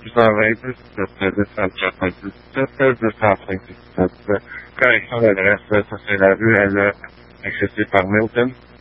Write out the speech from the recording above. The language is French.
220, 297, 257. Correction d'adresse, ça c'est la rue, elle a accessible par Milton.